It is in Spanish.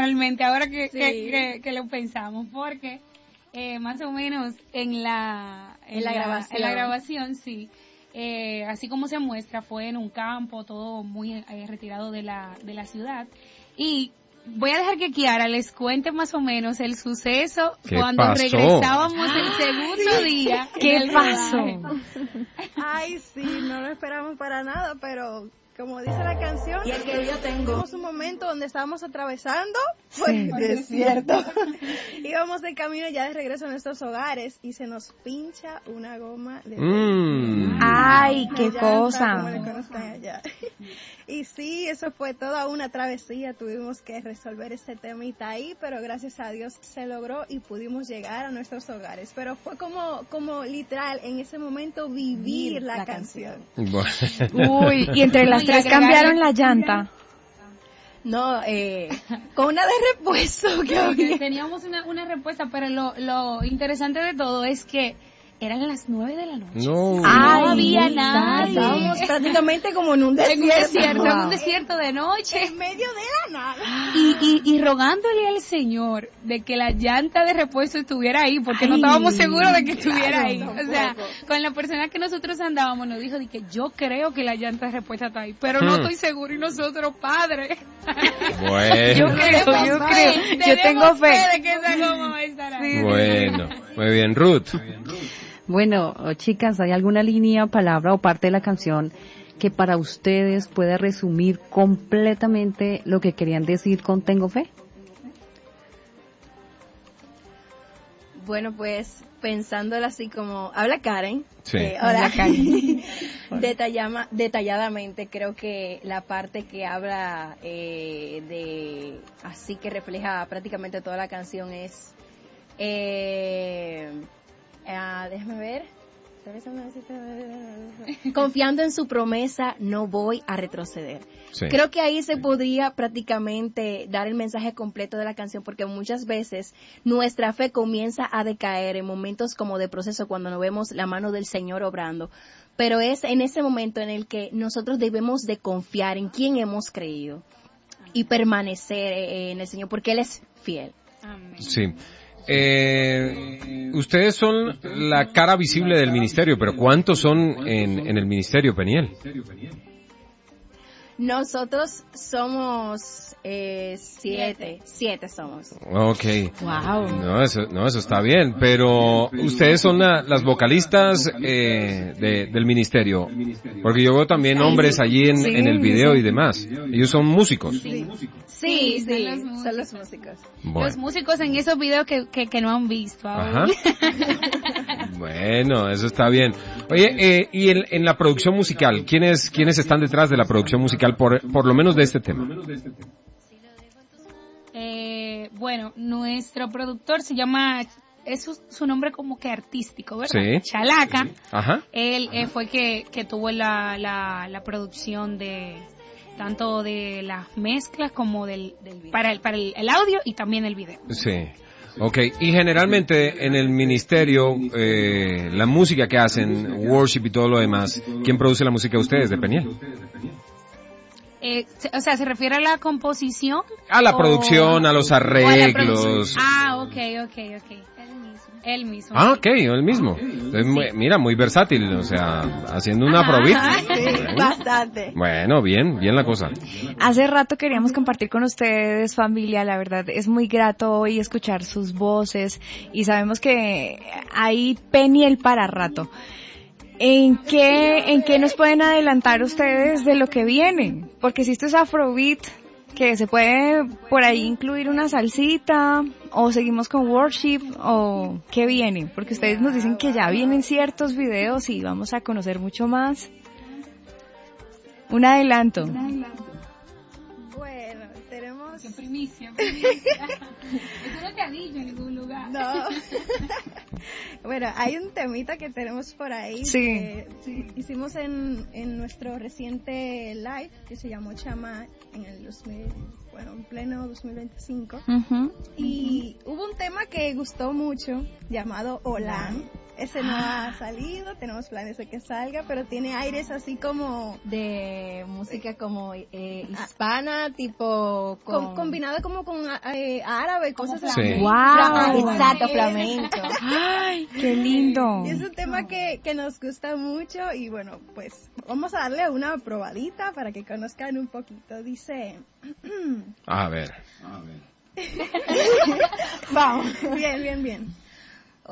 realmente, ahora que lo pensamos, porque más o menos en la grabación, sí. Así como se muestra, fue en un campo, todo muy retirado de la ciudad. Y voy a dejar que Kiara les cuente más o menos el suceso cuando regresábamos el segundo día. ¿Qué pasó? Ay, sí, no lo esperamos para nada, pero como dice la canción, y el que yo tengo un momento donde estábamos atravesando por el desierto. Íbamos de camino ya de regreso a nuestros hogares y se nos pincha una goma de ¡ay, qué cosa! Como le conocen allá. Y sí, eso fue toda una travesía, tuvimos que resolver ese temita ahí, pero gracias a Dios se logró y pudimos llegar a nuestros hogares. Pero fue como literal, en ese momento vivir la canción. Uy, y entre las tres cambiaron la llanta. No, con una de repuesto. Teníamos una respuesta, pero lo interesante de todo es que eran las 9 de la noche. No había nadie. Estábamos prácticamente como en un desierto. En un desierto de noche. En medio de la nada. Y rogándole al Señor de que la llanta de repuesto estuviera ahí, porque no estábamos seguros de que estuviera ahí. Tampoco. O sea, con la persona que nosotros andábamos nos dijo de que yo creo que la llanta de repuesto está ahí, pero no estoy seguro. Y nosotros, padre, bueno, yo tengo fe de que esa goma va a estar ahí. Bueno, muy bien, Ruth. Bueno, chicas, ¿hay alguna línea, palabra o parte de la canción que para ustedes pueda resumir completamente lo que querían decir con Tengo Fe? Bueno, pues pensándolo así como habla Karen. Sí. Ahora detalladamente creo que la parte que habla de así que refleja prácticamente toda la canción es déjame ver. Confiando en su promesa, no voy a retroceder. Sí. Creo que ahí se podría prácticamente dar el mensaje completo de la canción, porque muchas veces nuestra fe comienza a decaer en momentos como de proceso, cuando no vemos la mano del Señor obrando. Pero es en ese momento en el que nosotros debemos de confiar en quien hemos creído y permanecer en el Señor, porque Él es fiel. Amén. Sí. Ustedes son la cara visible del ministerio, pero ¿cuántos son en el ministerio, Peniel? Nosotros somos 7 somos. Okay. Wow. No, eso está bien, pero ustedes son las vocalistas del ministerio, porque yo veo también hombres allí en el video y demás. Ellos son músicos. Sí, son los músicos. Bueno. Los músicos en esos videos que no han visto ahora. Bueno, eso está bien. Oye, y en la producción musical, ¿quiénes están detrás de la producción musical, por lo menos de este tema? Bueno, nuestro productor se llama, es su nombre como que artístico, ¿verdad? Sí. Chalaca. Sí. Ajá. Él fue que tuvo la producción de tanto de las mezclas como para el audio y también el video. Sí. Okay, y generalmente en el ministerio, la música que hacen, worship y todo lo demás, ¿quién produce la música de ustedes, de Peniel? O sea, ¿se refiere a la composición? A la producción, a los arreglos. Okay. Él mismo. Él mismo. Entonces, mira, muy versátil, o sea, haciendo una probita. Sí, bastante. Bueno, bien la cosa. Hace rato queríamos compartir con ustedes, familia, la verdad es muy grato hoy escuchar sus voces y sabemos que hay Peniel para rato. ¿En qué nos pueden adelantar ustedes de lo que viene? Porque si esto es Afrobeat, que se puede por ahí incluir una salsita, o seguimos con worship, o ¿qué viene? Porque ustedes nos dicen que ya vienen ciertos videos y vamos a conocer mucho más. Un adelanto. Bueno, tenemos... ¡Qué primicia! Eso no te ha dicho en ningún lugar. No. Bueno, hay un temita que tenemos por ahí. Sí. Que hicimos en nuestro reciente live, que se llamó Chama, en pleno 2025. Uh-huh. Y hubo un tema que gustó mucho, llamado Olan. ese no ha salido, tenemos planes de que salga, pero tiene aires así como de música como hispana, tipo combinado como con árabe, cosas así. Sí. Wow. Exacto, flamenco. Ay, qué lindo. Es un tema que nos gusta mucho y bueno, pues vamos a darle una probadita para que conozcan un poquito. Dice... A ver. Vamos, bien.